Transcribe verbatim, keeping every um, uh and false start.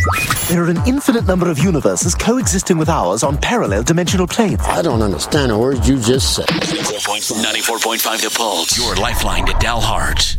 There are an infinite number of universes coexisting with ours on parallel dimensional planes. I don't understand a word you just said. ninety-four point five The Pulse, your lifeline to Dalhart.